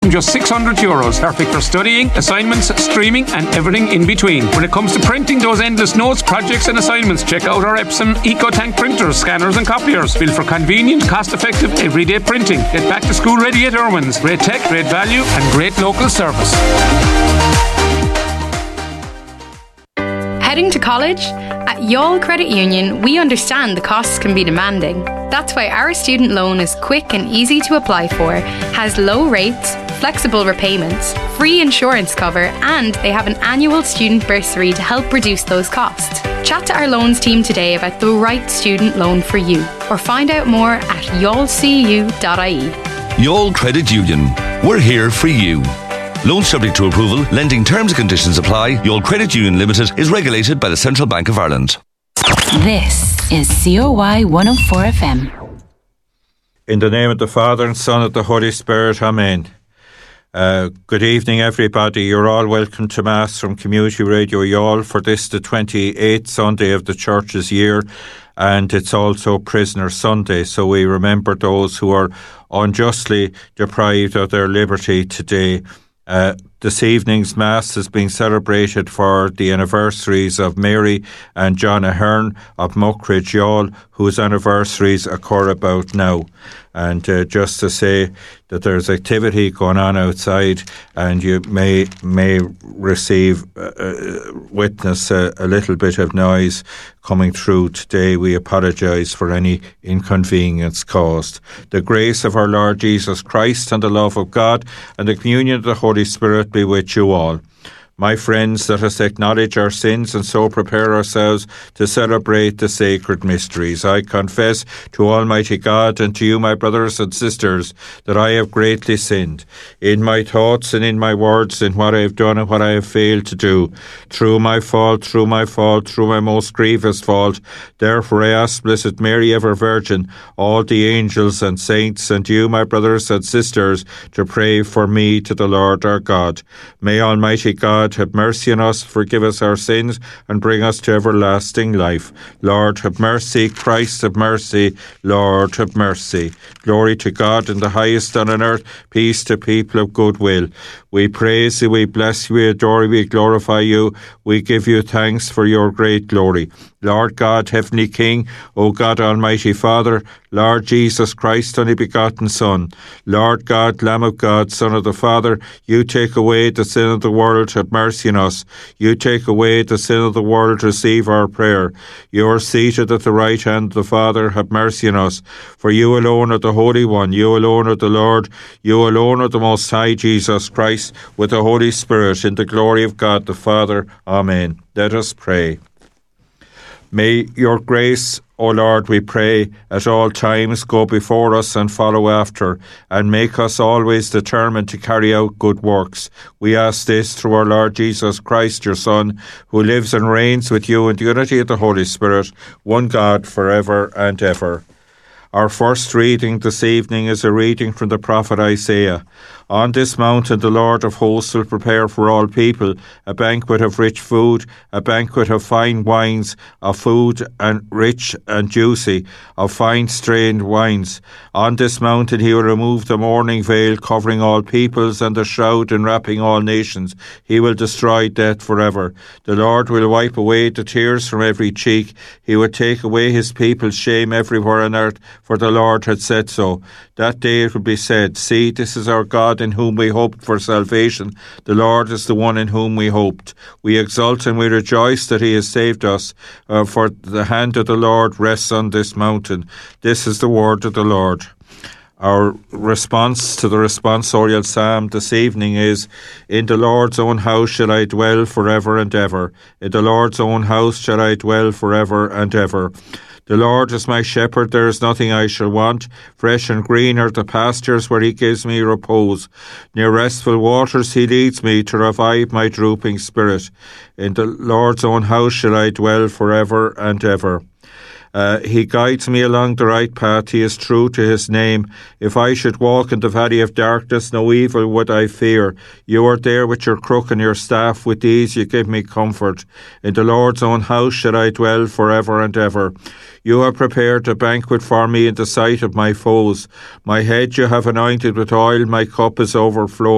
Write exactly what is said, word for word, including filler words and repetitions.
from just six hundred euros. Perfect for studying, assignments, streaming and everything in between. When it comes to printing those endless notes, projects and assignments, check out our Epson EcoTank printers, scanners and copiers. Built for convenient, cost-effective, everyday printing. Get back to school ready at Irwin's. Great tech, great value and great local service. Heading to college? At Yall Credit Union, we understand the costs can be demanding. That's why our student loan is quick and easy to apply for, has low rates, flexible repayments, free insurance cover, and they have an annual student bursary to help reduce those costs. Chat to our loans team today about the right student loan for you, or find out more at yall c u dot i e. Yall Credit Union. We're here for you. Loan subject to approval. Lending terms and conditions apply. Yall Credit Union Limited is regulated by the Central Bank of Ireland. This is C O Y one oh four F M. In the name of the Father and Son of the Holy Spirit, Amen. Uh, good evening, everybody. You're all welcome to Mass from Community Radio Yall for this, the twenty-eighth Sunday of the Church's year, and it's also Prisoner Sunday, so we remember those who are unjustly deprived of their liberty today. Uh, this evening's Mass is being celebrated for the anniversaries of Mary and John Ahern of Muckridge Yall, whose anniversaries occur about now. And uh, just to say that there's activity going on outside, and you may may receive, uh, uh, witness a, a little bit of noise coming through today. We apologise for any inconvenience caused. The grace of our Lord Jesus Christ and the love of God and the communion of the Holy Spirit be with you all. My friends, let us acknowledge our sins and so prepare ourselves to celebrate the sacred mysteries. I confess to Almighty God and to you, my brothers and sisters, that I have greatly sinned in my thoughts and in my words, in what I have done and what I have failed to do. Through my fault, through my fault, through my most grievous fault. Therefore I ask Blessed Mary, ever Virgin, all the angels and saints, and you, my brothers and sisters, to pray for me to the Lord our God. May Almighty God have mercy on us, forgive us our sins, and bring us to everlasting life. Lord, have mercy. Christ, have mercy. Lord, have mercy. Glory to God in the highest and on earth, peace to people of good will. We praise you, we bless you, we adore you, we glorify you. We give you thanks for your great glory. Lord God, Heavenly King, O God, Almighty Father, Lord Jesus Christ, only begotten Son, Lord God, Lamb of God, Son of the Father, you take away the sin of the world, have mercy on us. You take away the sin of the world, receive our prayer. You are seated at the right hand of the Father, have mercy on us. For you alone are the Holy One, you alone are the Lord, you alone are the Most High Jesus Christ, with the Holy Spirit, in the glory of God the Father. Amen. Let us pray. May your grace, O Lord, we pray, at all times go before us and follow after, and make us always determined to carry out good works. We ask this through our Lord Jesus Christ, your Son, who lives and reigns with you in the unity of the Holy Spirit, one God, forever and ever. Our first reading this evening is a reading from the prophet Isaiah. On this mountain the Lord of hosts will prepare for all people a banquet of rich food, a banquet of fine wines, of food and rich and juicy, of fine strained wines. On this mountain he will remove the mourning veil covering all peoples and the shroud enwrapping all nations. He will destroy death forever. The Lord will wipe away the tears from every cheek. He will take away his people's shame everywhere on earth, for the Lord had said so. That day it will be said, see, this is our God in whom we hoped for salvation. The Lord is the one in whom we hoped. We exult and we rejoice that he has saved us, uh, for the hand of the Lord rests on this mountain. This is the word of the Lord. Our response to the responsorial psalm this evening is, in the Lord's own house shall I dwell forever and ever. In the Lord's own house shall I dwell forever and ever. The Lord is my shepherd, there is nothing I shall want. Fresh and green are the pastures where he gives me repose. Near restful waters he leads me to revive my drooping spirit. In the Lord's own house shall I dwell forever and ever. Uh, he guides me along the right path. He is true to his name. If I should walk in the valley of darkness, no evil would I fear. You are there with your crook and your staff. With these you give me comfort. In the Lord's own house shall I dwell forever and ever. You have prepared a banquet for me in the sight of my foes. My head you have anointed with oil. My cup is overflowing.